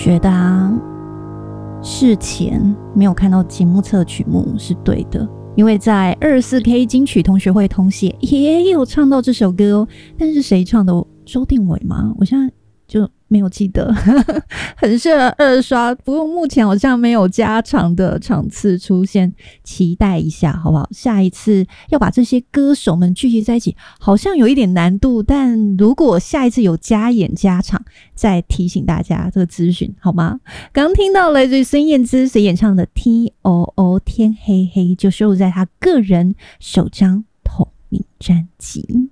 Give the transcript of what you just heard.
觉得事前没有看到节目册曲目是对的，因为在24K 金曲同学会同写也有唱到这首歌哦，但是谁唱的？周定伟吗？我现在就没有记得很适合二刷，不过目前好像没有加长的场次出现，期待一下好不好？下一次要把这些歌手们聚集在一起好像有一点难度，但如果下一次有加演加场再提醒大家这个资讯好吗？刚听到来自于孙燕姿所演唱的 TOO 天黑黑，就收录在她个人首张同名专辑。